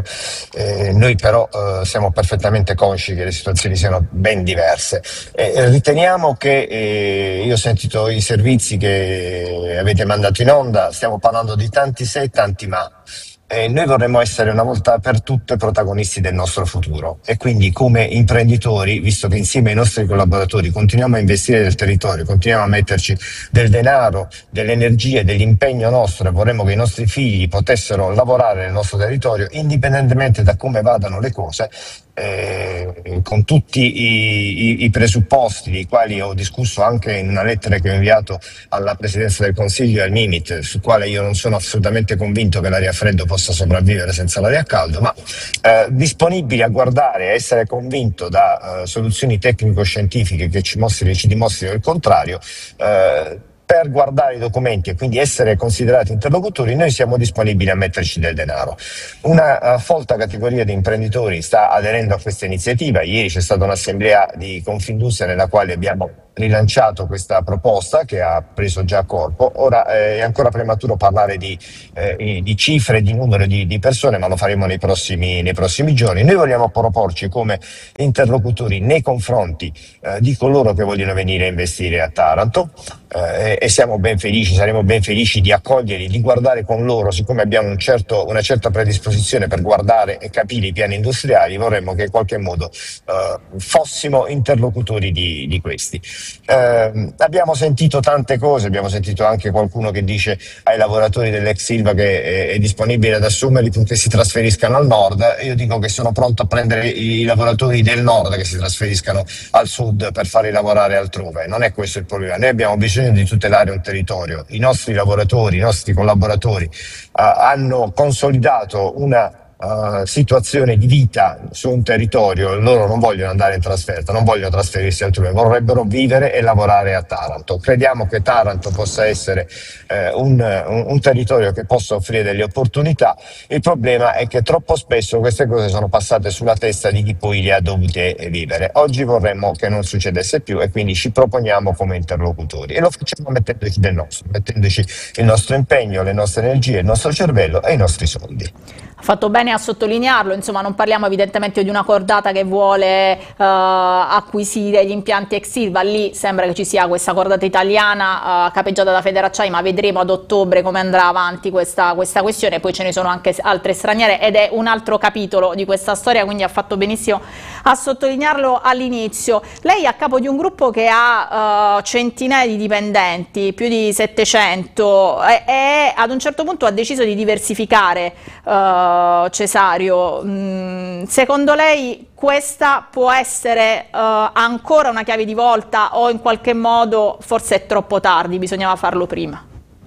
Noi però siamo perfettamente consci che le situazioni siano ben diverse. Riteniamo che, io ho sentito i servizi che avete mandato in onda, stiamo parlando di tanti se e tanti ma. Noi vorremmo essere una volta per tutte protagonisti del nostro futuro e quindi come imprenditori, visto che insieme ai nostri collaboratori continuiamo a investire nel territorio, continuiamo a metterci del denaro, delle energie, dell'impegno nostro e vorremmo che i nostri figli potessero lavorare nel nostro territorio indipendentemente da come vadano le cose, con tutti i presupposti dei quali ho discusso anche in una lettera che ho inviato alla Presidenza del Consiglio e al Mimit, sul quale io non sono assolutamente convinto che l'aria fredda possa sopravvivere senza l'aria calda, ma disponibili a guardare e a essere convinto da soluzioni tecnico-scientifiche che ci dimostrino il contrario. Per guardare i documenti e quindi essere considerati interlocutori, noi siamo disponibili a metterci del denaro. Una folta categoria di imprenditori sta aderendo a questa iniziativa. Ieri c'è stata un'assemblea di Confindustria nella quale abbiamo rilanciato questa proposta che ha preso già corpo. Ora è ancora prematuro parlare di cifre, di numero di persone, ma lo faremo nei prossimi giorni. Noi vogliamo proporci come interlocutori nei confronti di coloro che vogliono venire a investire a Taranto, e siamo ben felici, saremo ben felici di accoglierli, di guardare con loro, siccome abbiamo una certa predisposizione per guardare e capire i piani industriali, vorremmo che in qualche modo fossimo interlocutori di questi. Abbiamo sentito tante cose, abbiamo sentito anche qualcuno che dice ai lavoratori dell'ex Silva che è disponibile ad assumerli purché si trasferiscano al nord. Io dico che sono pronto a prendere i lavoratori del nord che si trasferiscano al sud per farli lavorare altrove. Non è questo il problema. Noi abbiamo bisogno di tutelare un territorio. I nostri lavoratori, i nostri collaboratori hanno consolidato una situazione di vita su un territorio. Loro non vogliono andare in trasferta, non vogliono trasferirsi altrove, vorrebbero vivere e lavorare a Taranto. Crediamo che Taranto possa essere un territorio che possa offrire delle opportunità. Il problema è che troppo spesso queste cose sono passate sulla testa di chi poi le ha dovute vivere. Oggi vorremmo che non succedesse più e quindi ci proponiamo come interlocutori e lo facciamo mettendoci del nostro, mettendoci il nostro impegno, le nostre energie, il nostro cervello e i nostri soldi. Ha fatto bene a sottolinearlo, insomma non parliamo evidentemente di una cordata che vuole acquisire gli impianti ex Silva. Lì sembra che ci sia questa cordata italiana capeggiata da Federacciai, ma vedremo ad ottobre come andrà avanti questa questione. Poi ce ne sono anche altre straniere ed è un altro capitolo di questa storia, quindi ha fatto benissimo a sottolinearlo all'inizio. Lei è a capo di un gruppo che ha centinaia di dipendenti, più di 700, e ad un certo punto ha deciso di diversificare. Cesario, secondo lei questa può essere ancora una chiave di volta o in qualche modo forse è troppo tardi, bisognava farlo prima?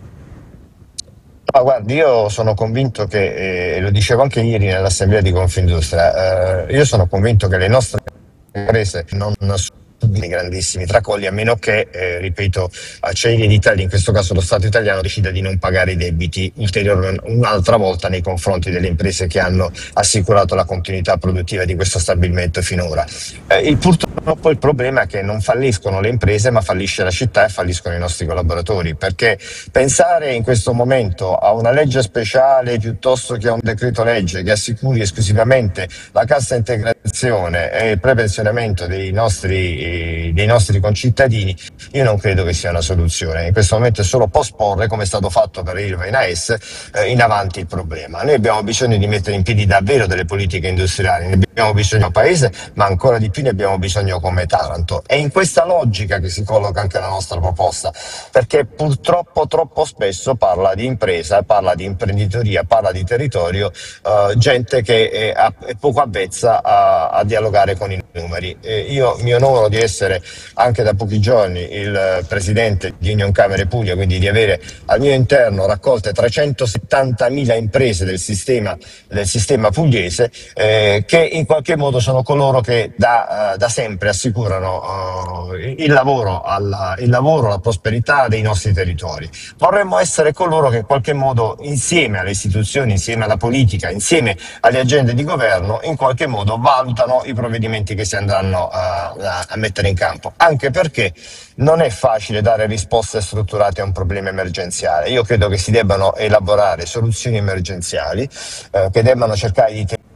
No, guardi, io sono convinto che, lo dicevo anche ieri nell'assemblea di Confindustria, io sono convinto che le nostre imprese non dei grandissimi tracolli, a meno che, ripeto, Acciaierie d'Italia, in questo caso lo Stato italiano, decida di non pagare i debiti ulteriori un'altra volta nei confronti delle imprese che hanno assicurato la continuità produttiva di questo stabilimento finora. Purtroppo il problema è che non falliscono le imprese, ma fallisce la città e falliscono i nostri collaboratori, perché pensare in questo momento a una legge speciale piuttosto che a un decreto legge che assicuri esclusivamente la cassa integrazione e il prepensionamento dei nostri concittadini, io non credo che sia una soluzione. In questo momento è solo posporre, come è stato fatto per Ilva e AES, in avanti il problema. Noi abbiamo bisogno di mettere in piedi davvero delle politiche industriali, ne abbiamo bisogno a paese, ma ancora di più ne abbiamo bisogno come Taranto. È in questa logica che si colloca anche la nostra proposta, perché purtroppo troppo spesso parla di impresa, parla di imprenditoria, parla di territorio, gente che è poco avvezza a dialogare con i numeri. Io mi onoro di essere anche da pochi giorni il presidente di Union Camere Puglia, quindi di avere al mio interno raccolte 370.000 imprese del sistema pugliese, che in qualche modo sono coloro che da sempre assicurano il lavoro, la prosperità dei nostri territori. Vorremmo essere coloro che in qualche modo, insieme alle istituzioni, insieme alla politica, insieme alle agende di governo, in qualche modo valutano i provvedimenti che si andranno a mettere in campo, anche perché non è facile dare risposte strutturate a un problema emergenziale. Io credo che si debbano elaborare soluzioni emergenziali che debbano cercare di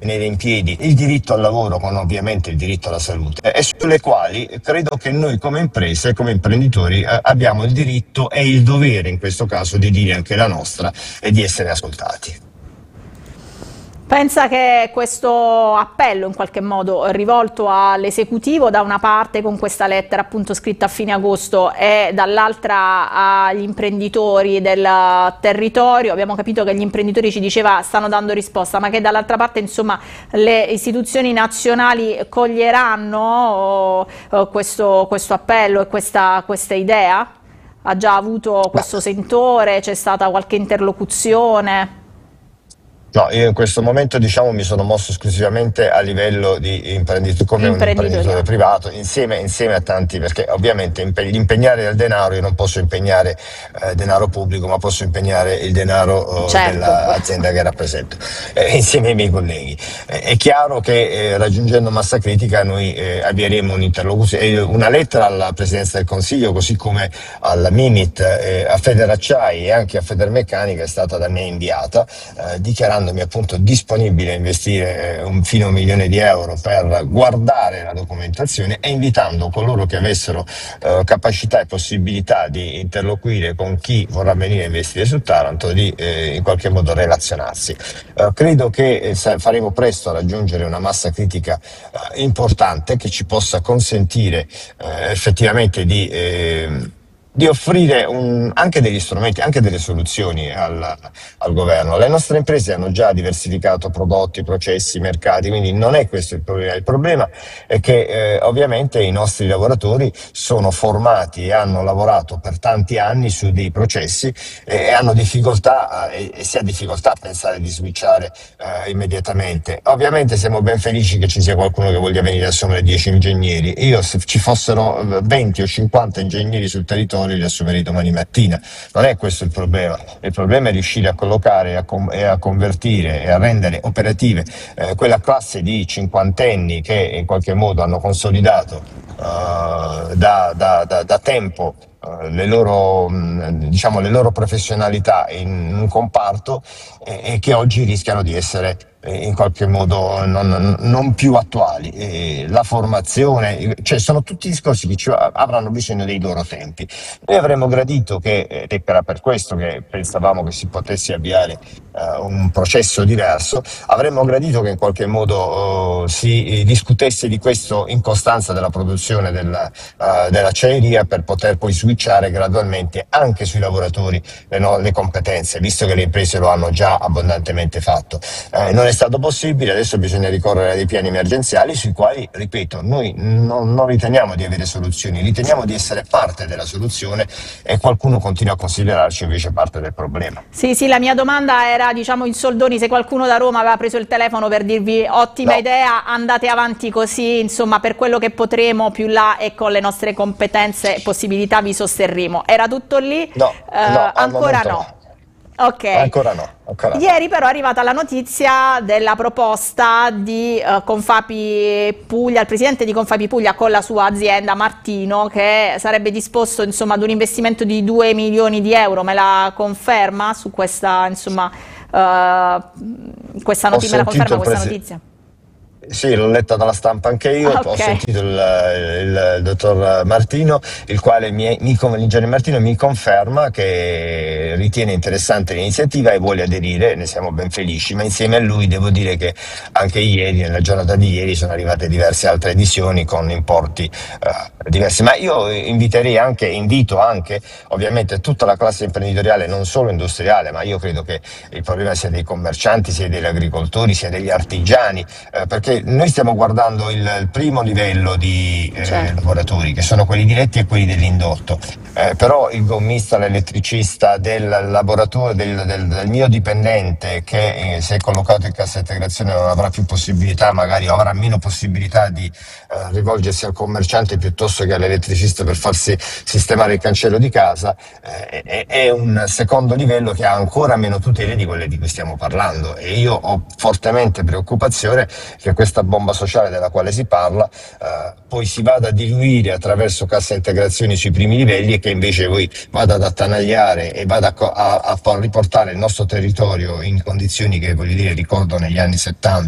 tenere in piedi il diritto al lavoro con ovviamente il diritto alla salute, e sulle quali credo che noi come imprese, come imprenditori, abbiamo il diritto e il dovere in questo caso di dire anche la nostra e di essere ascoltati. Pensa che questo appello in qualche modo rivolto all'esecutivo da una parte con questa lettera appunto scritta a fine agosto e dall'altra agli imprenditori del territorio, abbiamo capito che gli imprenditori, ci diceva, stanno dando risposta, ma che dall'altra parte insomma le istituzioni nazionali coglieranno questo appello e questa idea? Ha già avuto questo sentore? C'è stata qualche interlocuzione? No, io in questo momento diciamo mi sono mosso esclusivamente a livello di imprenditore, come un imprenditore Imprenditoriale. privato, insieme a tanti, perché ovviamente impegnare del denaro, io non posso impegnare denaro pubblico, ma posso impegnare il denaro Certo. dell'azienda che rappresento, insieme ai miei colleghi. È chiaro che raggiungendo massa critica noi avvieremo un'interlocuzione, una lettera alla Presidenza del Consiglio, così come alla Mimit, a Federacciai e anche a Federmeccanica è stata da me inviata, dichiarandomi appunto disponibile a investire fino a 1 milione di euro per guardare la documentazione e invitando coloro che avessero capacità e possibilità di interloquire con chi vorrà venire a investire su Taranto di in qualche modo relazionarsi. Credo che faremo presto a raggiungere una massa critica importante che ci possa consentire effettivamente di offrire anche degli strumenti, anche delle soluzioni al governo. Le nostre imprese hanno già diversificato prodotti, processi, mercati, quindi non è questo il problema. Il problema è che ovviamente i nostri lavoratori sono formati e hanno lavorato per tanti anni su dei processi e hanno difficoltà e si ha difficoltà a pensare di switchare immediatamente. Ovviamente siamo ben felici che ci sia qualcuno che voglia venire a assumere 10 ingegneri. Io, se ci fossero 20 o 50 ingegneri sul territorio, li assumerei domani mattina. Non è questo il problema è riuscire a collocare e a convertire e a rendere operative quella classe di cinquantenni che in qualche modo hanno consolidato da tempo le loro professionalità in un comparto e che oggi rischiano di essere in qualche modo non più attuali. La formazione, cioè sono tutti discorsi che avranno bisogno dei loro tempi. Noi avremmo gradito ed era per questo che pensavamo che si potesse avviare un processo diverso, avremmo gradito che in qualche modo si discutesse di questo in costanza della produzione dell'acciaieria, per poter poi switchare gradualmente anche sui lavoratori le competenze, visto che le imprese lo hanno già abbondantemente fatto. Non è stato possibile, adesso bisogna ricorrere a dei piani emergenziali sui quali, ripeto, noi non riteniamo di avere soluzioni, riteniamo di essere parte della soluzione e qualcuno continua a considerarci invece parte del problema. Sì, sì, la mia domanda era, diciamo, in soldoni, se qualcuno da Roma aveva preso il telefono per dirvi ottima No. idea, andate avanti così, insomma, per quello che potremo più là e con le nostre competenze e possibilità vi sosterremo. Era tutto lì? No, al Ancora momento no. no. Ok. Ancora no. Ieri però è arrivata la notizia della proposta di Confapi Puglia, il presidente di Confapi Puglia con la sua azienda Martino, che sarebbe disposto insomma ad un investimento di 2 milioni di euro. Me la conferma su questa, insomma, questa notizia? Me la conferma questa notizia? Sì, l'ho letta dalla stampa anche io, ho Ok. sentito il dottor Martino, il quale l'ingegnere Martino mi conferma che ritiene interessante l'iniziativa e vuole aderire, ne siamo ben felici, ma insieme a lui devo dire che anche ieri, nella giornata di ieri, sono arrivate diverse altre edizioni con importi diversi. Ma io invito anche ovviamente tutta la classe imprenditoriale, non solo industriale, ma io credo che il problema sia dei commercianti, sia degli agricoltori, sia degli artigiani, perché noi stiamo guardando il primo livello di Certo. lavoratori, che sono quelli diretti e quelli dell'indotto, però il gommista, l'elettricista, del lavoratore, del mio dipendente che se è collocato in cassa integrazione non avrà più possibilità, magari avrà meno possibilità di rivolgersi al commerciante piuttosto che all'elettricista per farsi sistemare il cancello di casa, è un secondo livello che ha ancora meno tutele di quelle di cui stiamo parlando, e io ho fortemente preoccupazione che questa bomba sociale della quale si parla poi si vada a diluire attraverso cassa integrazioni sui primi livelli e che invece poi vada ad attanagliare e vada a riportare il nostro territorio in condizioni che, voglio dire, ricordo negli anni 70